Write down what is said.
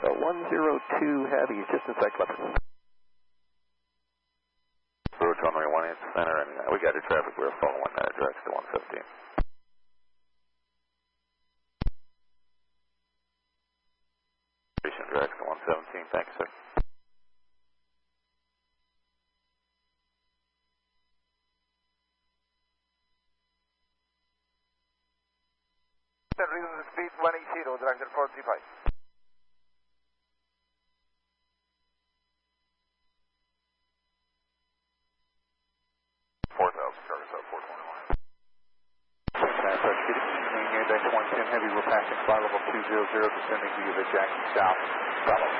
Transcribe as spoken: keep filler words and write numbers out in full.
So one zero two Heavy is just inside Cleveland. Road runway one eight center, and uh, we got your traffic. We're following that direct to one fifteen. Direct to one seventeen, thank you, sir. Reduce speed one eighty, Director four three five. four thousand, Charter South four twenty-one. Index one ten Heavy, we're passing flight level two zero zero, descending via the Jackson South. Bravo.